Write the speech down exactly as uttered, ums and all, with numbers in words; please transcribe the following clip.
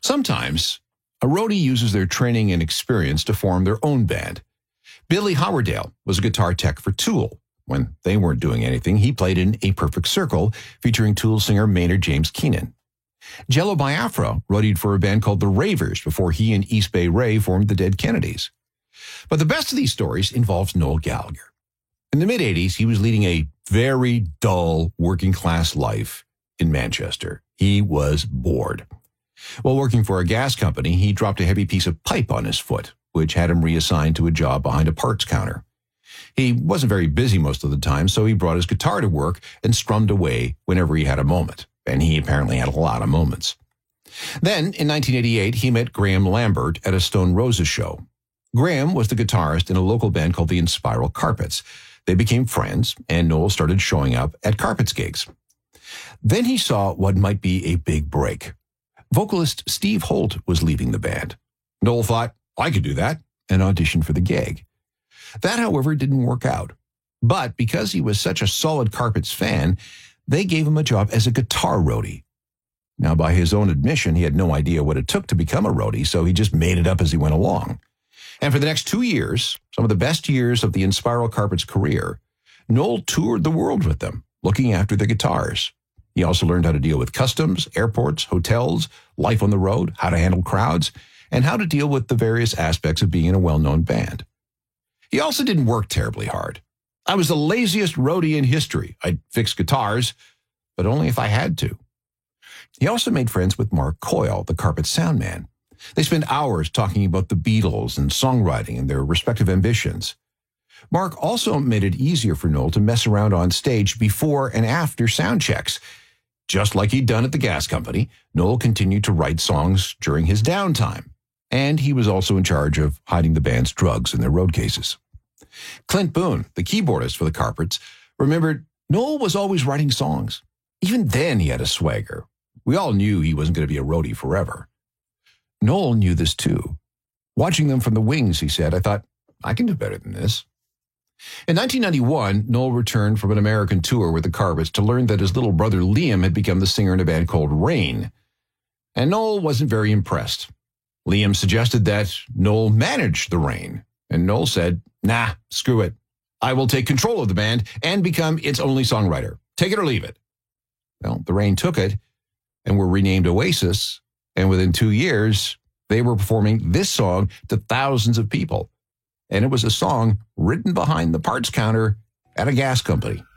Sometimes, a roadie uses their training and experience to form their own band. Billy Howerdale was a guitar tech for Tool. When they weren't doing anything, he played in A Perfect Circle, featuring Tool singer Maynard James Keenan. Jello Biafra roadied for a band called The Ravers before he and East Bay Ray formed the Dead Kennedys. But the best of these stories involves Noel Gallagher. In the mid-eighties, he was leading a very dull working-class life in Manchester. He was bored. While working for a gas company, he dropped a heavy piece of pipe on his foot, which had him reassigned to a job behind a parts counter. He wasn't very busy most of the time, so he brought his guitar to work and strummed away whenever he had a moment. And he apparently had a lot of moments. Then, in nineteen eighty-eight, he met Graham Lambert at a Stone Roses show. Graham was the guitarist in a local band called the Inspiral Carpets. They became friends, and Noel started showing up at Carpets gigs. Then he saw what might be a big break. Vocalist Steve Holt was leaving the band. Noel thought, I could do that, and auditioned for the gig. That, however, didn't work out. But because he was such a solid Carpets fan, they gave him a job as a guitar roadie. Now, by his own admission, he had no idea what it took to become a roadie, so he just made it up as he went along. And for the next two years, some of the best years of the Inspiral Carpets career, Noel toured the world with them, looking after the guitars. He also learned how to deal with customs, airports, hotels, life on the road, how to handle crowds, and how to deal with the various aspects of being in a well-known band. He also didn't work terribly hard. I was the laziest roadie in history. I'd fix guitars, but only if I had to. He also made friends with Mark Coyle, the Carpet sound man. They spent hours talking about the Beatles and songwriting and their respective ambitions. Mark also made it easier for Noel to mess around on stage before and after sound checks. Just like he'd done at the gas company, Noel continued to write songs during his downtime, and he was also in charge of hiding the band's drugs in their road cases. Clint Boone, the keyboardist for the Carpets, remembered Noel was always writing songs. Even then he had a swagger. We all knew he wasn't going to be a roadie forever. Noel knew this too. Watching them from the wings, he said, I thought, I can do better than this. In nineteen ninety-one, Noel returned from an American tour with the Carpets to learn that his little brother Liam had become the singer in a band called Rain. And Noel wasn't very impressed. Liam suggested that Noel manage the Rain. And Noel said, nah, screw it. I will take control of the band and become its only songwriter. Take it or leave it. Well, the Rain took it and were renamed Oasis. And within two years, they were performing this song to thousands of people. And it was a song written behind the parts counter at a gas company.